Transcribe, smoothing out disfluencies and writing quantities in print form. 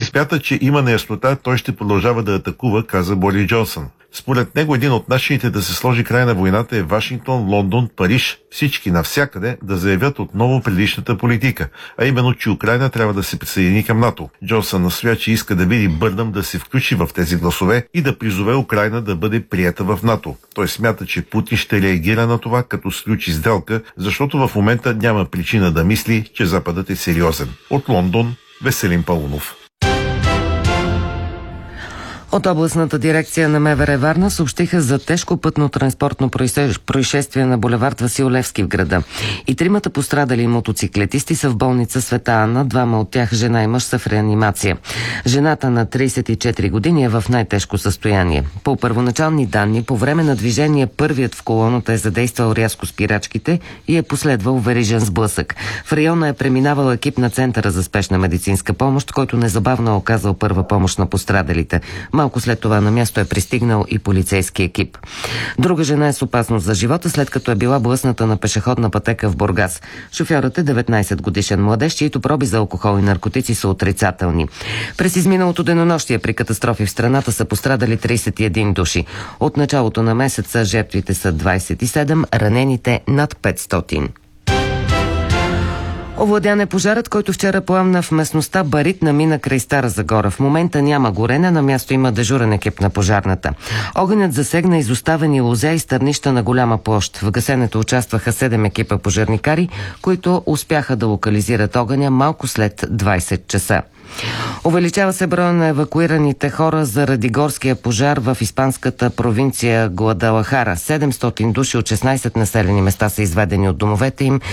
смята, че има неяснота, той ще продължава да атакува, каза Борис Джонсън. Според него един от начините да се сложи край на войната е Вашингтон, Лондон, Париж, всички навсякъде да заявят отново предишната политика, а именно, че Украйна трябва да се присъедини към НАТО. Джонсън настоя, че иска да види Бърнъм да се включи в тези гласове и да призове Украйна да бъде приета в НАТО. Той смята, че Путин ще реагира на това, като сключи сделка, защото в момента няма причина да мисли, че Западът е сериозен. От Лондон, Веселин Паунов. От областната дирекция на МВР Варна съобщиха за тежко пътно-транспортно происшествие на булевард Васил Левски в града. И тримата пострадали мотоциклетисти са в болница Света Анна, двама от тях, жена и мъж, са в реанимация. Жената на 34 години е в най-тежко състояние. По първоначални данни, по време на движение първият в колоната е задействал рязко спирачките и е последвал верижен сблъсък. В района е преминавал екип на Центъра за спешна медицинска помощ, който незабавно е оказал първа помощ на пострадалите. Малко след това на място е пристигнал и полицейски екип. Друга жена е с опасност за живота, след като е била блъсната на пешеходна пътека в Бургас. Шофьорът е 19-годишен младеж, чието проби за алкохол и наркотици са отрицателни. През изминалото денонощие при катастрофи в страната са пострадали 31 души. От началото на месеца жертвите са 27, ранените над 500. Овладян е пожарът, който вчера пламна в местността Барит на мина край Стара Загора. В момента няма горене, на място има дежурен екип на пожарната. Огънят засегна изоставени лозя и стърнища на голяма площ. В гасенето участваха 7 екипа пожарникари, които успяха да локализират огъня малко след 20 часа. Увеличава се броя на евакуираните хора заради горския пожар в испанската провинция Гуадалахара. 700 души от 16 населени места са изведени от домовете им.